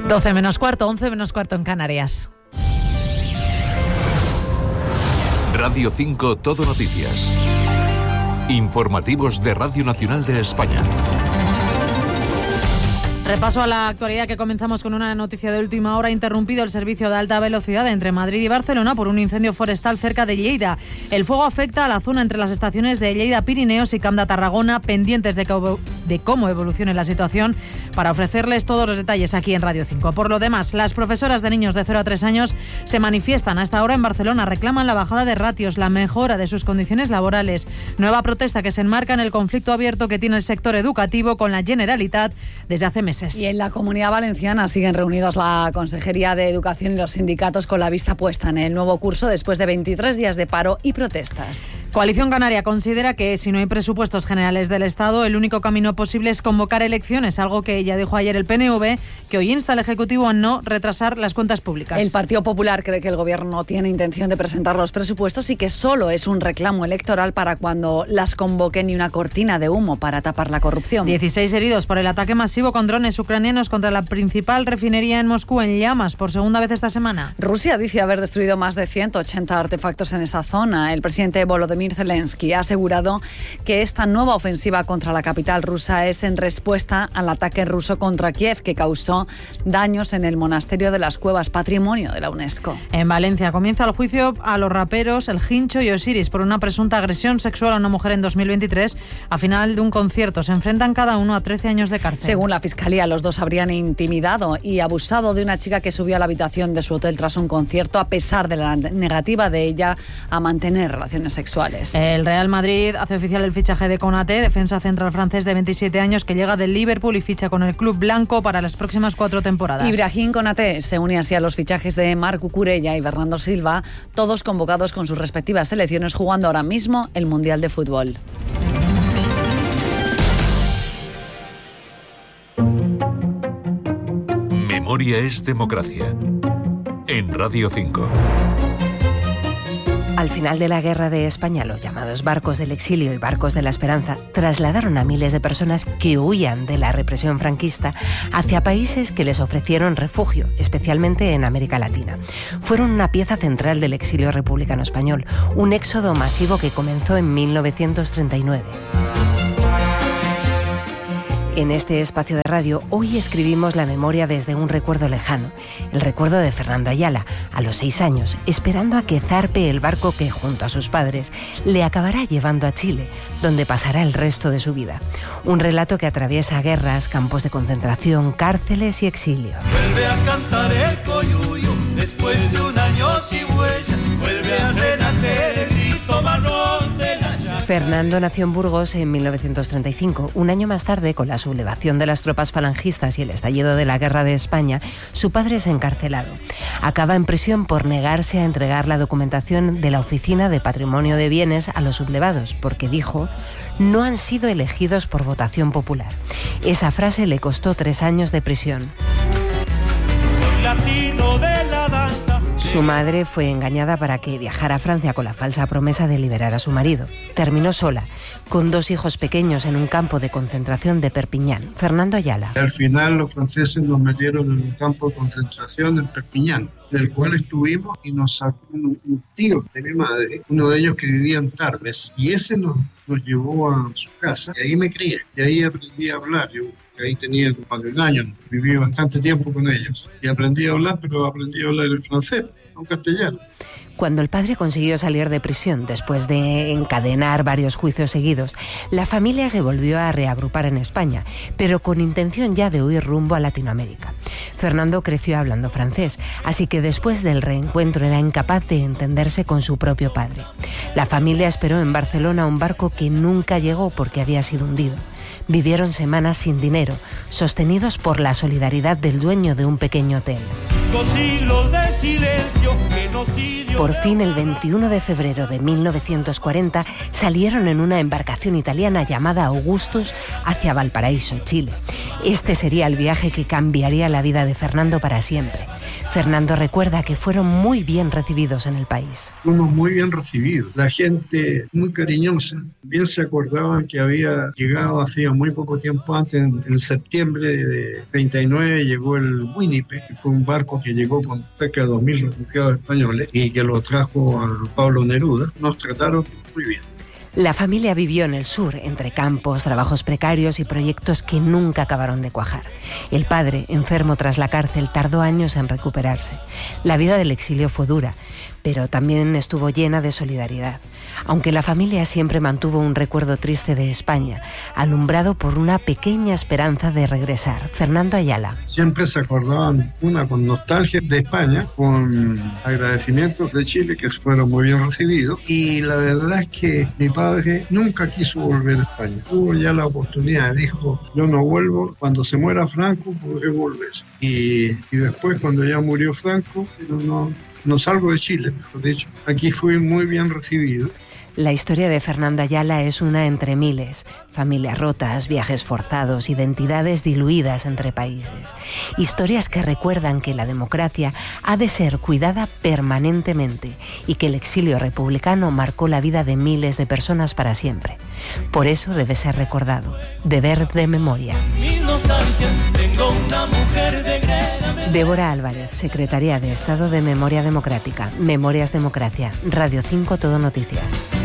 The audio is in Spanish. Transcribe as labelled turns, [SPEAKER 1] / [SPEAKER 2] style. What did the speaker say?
[SPEAKER 1] 12 menos cuarto, 11 menos cuarto en Canarias.
[SPEAKER 2] Radio 5 Todo Noticias. Informativos de Radio Nacional de España.
[SPEAKER 1] Repaso a la actualidad, que comenzamos con una noticia de última hora. Ha interrumpido el servicio de alta velocidad entre Madrid y Barcelona por un incendio forestal cerca de Lleida. El fuego afecta a la zona entre las estaciones de Lleida Pirineos y Camp de Tarragona, pendientes de cómo evolucione la situación para ofrecerles todos los detalles aquí en Radio 5. Por lo demás, las profesoras de niños de 0 a 3 años se manifiestan a esta hora en Barcelona. Reclaman la bajada de ratios, la mejora de sus condiciones laborales. Nueva protesta que se enmarca en el conflicto abierto que tiene el sector educativo con la Generalitat desde hace meses.
[SPEAKER 3] Y en la Comunidad Valenciana siguen reunidos la Consejería de Educación y los sindicatos con la vista puesta en el nuevo curso después de 23 días de paro y protestas.
[SPEAKER 1] Coalición Canaria considera que si no hay presupuestos generales del Estado, el único camino posible es convocar elecciones, algo que ya dijo ayer el PNV, que hoy insta al Ejecutivo a no retrasar las cuentas públicas.
[SPEAKER 3] El Partido Popular cree que el Gobierno tiene intención de presentar los presupuestos y que solo es un reclamo electoral para cuando las convoquen y una cortina de humo para tapar la corrupción.
[SPEAKER 1] 16 heridos por el ataque masivo con drones ucranianos contra la principal refinería en Moscú en llamas por segunda vez esta semana.
[SPEAKER 3] Rusia dice haber destruido más de 180 artefactos en esa zona. El presidente Volodymyr Zelensky ha asegurado que esta nueva ofensiva contra la capital rusa es en respuesta al ataque ruso contra Kiev, que causó daños en el monasterio de las Cuevas, patrimonio de la UNESCO.
[SPEAKER 1] En Valencia comienza el juicio a los raperos El Hincho y Osiris por una presunta agresión sexual a una mujer en 2023 a final de un concierto. Se enfrentan cada uno a 13 años de cárcel.
[SPEAKER 3] Según la Fiscalía, los dos habrían intimidado y abusado de una chica que subió a la habitación de su hotel tras un concierto, a pesar de la negativa de ella a mantener relaciones sexuales.
[SPEAKER 1] El Real Madrid hace oficial el fichaje de Konaté, defensa central francés de 27 años que llega del Liverpool y ficha con el club blanco para las próximas 4 temporadas.
[SPEAKER 3] Ibrahim Konaté se une así a los fichajes de Marc Cucurella y Bernardo Silva, todos convocados con sus respectivas selecciones, jugando ahora mismo el Mundial de Fútbol.
[SPEAKER 2] Memoria es democracia. En Radio 5.
[SPEAKER 4] Al final de la Guerra de España, los llamados barcos del exilio y barcos de la esperanza trasladaron a miles de personas que huían de la represión franquista hacia países que les ofrecieron refugio, especialmente en América Latina. Fueron una pieza central del exilio republicano español, un éxodo masivo que comenzó en 1939. En este espacio de radio, hoy escribimos la memoria desde un recuerdo lejano, el recuerdo de Fernando Ayala, a los 6 años, esperando a que zarpe el barco que, junto a sus padres, le acabará llevando a Chile, donde pasará el resto de su vida. Un relato que atraviesa guerras, campos de concentración, cárceles y exilio.
[SPEAKER 5] Vuelve a cantar el coyuyo, después de un año sin huella, vuelve a renacer el grito marrón de la llave.
[SPEAKER 4] Fernando nació en Burgos en 1935. Un año más tarde, con la sublevación de las tropas falangistas y el estallido de la Guerra de España, su padre es encarcelado. Acaba en prisión por negarse a entregar la documentación de la Oficina de Patrimonio de Bienes a los sublevados, porque dijo: no han sido elegidos por votación popular. Esa frase le costó 3 años de prisión.
[SPEAKER 5] Soy latino de la danza.
[SPEAKER 4] Su madre fue engañada para que viajara a Francia con la falsa promesa de liberar a su marido. Terminó sola, con 2 hijos pequeños en un campo de concentración de Perpiñán. Fernando Ayala.
[SPEAKER 6] Al final los franceses nos metieron en un campo de concentración en Perpiñán, del cual estuvimos, y nos sacó un tío de mi madre, uno de ellos que vivía en Tarbes, y ese nos llevó a su casa, y ahí me crié, y ahí aprendí a hablar. Yo ahí tenía más de 1 año, viví bastante tiempo con ellos, y aprendí a hablar, pero aprendí a hablar el francés, no castellano.
[SPEAKER 4] Cuando el padre consiguió salir de prisión, después de encadenar varios juicios seguidos, la familia se volvió a reagrupar en España, pero con intención ya de huir rumbo a Latinoamérica. Fernando creció hablando francés, así que después del reencuentro era incapaz de entenderse con su propio padre. La familia esperó en Barcelona un barco que nunca llegó porque había sido hundido. Vivieron semanas sin dinero, sostenidos por la solidaridad del dueño de un pequeño hotel.
[SPEAKER 5] 2 siglos de silencio que nos hirió.
[SPEAKER 4] Por fin, el 21 de febrero de 1940, salieron en una embarcación italiana llamada Augustus hacia Valparaíso, Chile. Este sería el viaje que cambiaría la vida de Fernando para siempre. Fernando recuerda que fueron muy bien recibidos en el país.
[SPEAKER 6] Fuimos muy bien recibidos, la gente muy cariñosa. Bien se acordaban que había llegado hacía muy poco tiempo antes, en septiembre de 39, llegó el Winnipeg, que fue un barco que llegó con cerca de 2.000 refugiados españoles y que lo trajo a Pablo Neruda. Nos trataron muy bien.
[SPEAKER 4] La familia vivió en el sur, entre campos, trabajos precarios y proyectos que nunca acabaron de cuajar. El padre, enfermo tras la cárcel, tardó años en recuperarse. La vida del exilio fue dura, pero también estuvo llena de solidaridad. Aunque la familia siempre mantuvo un recuerdo triste de España, alumbrado por una pequeña esperanza de regresar. Fernando Ayala.
[SPEAKER 6] Siempre se acordaban, con nostalgia de España, con agradecimientos de Chile, que fueron muy bien recibidos, y la verdad es que mi padre nunca quiso volver a España. Tuvo ya la oportunidad, dijo, yo no vuelvo, cuando se muera Franco podré volver. Y después, cuando ya murió Franco, no salgo de Chile, mejor dicho. Aquí fui muy bien recibido.
[SPEAKER 4] La historia de Fernando Ayala es una entre miles. Familias rotas, viajes forzados, identidades diluidas entre países. Historias que recuerdan que la democracia ha de ser cuidada permanentemente y que el exilio republicano marcó la vida de miles de personas para siempre. Por eso debe ser recordado. Deber de memoria. Débora Álvarez, Secretaría de Estado de Memoria Democrática. Memorias Democracia. Radio 5 Todo Noticias.